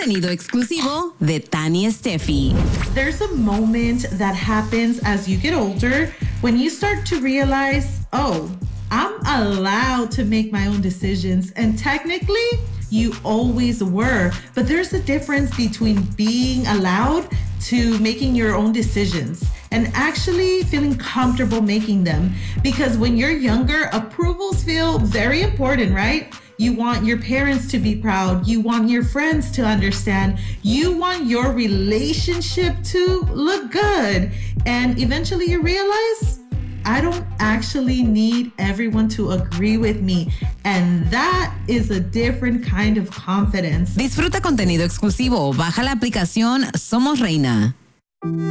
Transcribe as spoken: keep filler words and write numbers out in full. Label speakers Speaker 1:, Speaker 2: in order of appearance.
Speaker 1: contenido exclusivo de Tani Steffi.
Speaker 2: There's a moment that happens as you get older when you start to realize, oh, I'm allowed to make my own decisions. And technically, you always were. But there's a difference between being allowed to making your own decisions and actually feeling comfortable making them. Because when you're younger, approvals feel very important, right? You want your parents to be proud. You want your friends to understand. You want your relationship to look good. And eventually you realize, I don't actually need everyone to agree with me. And that is a different kind of confidence.
Speaker 1: Disfruta contenido exclusivo. Baja la aplicación Somos Reina.